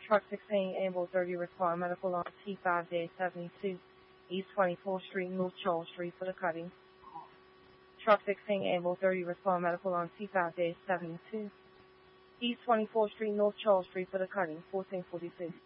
Truck 16, Ambulance 30, respond medical on T5-72, East 24th Street, North Charles Street for the cutting. Truck 16, Ambulance 30, respond medical on T5-72, East 24th Street, North Charles Street for the cutting, 1442.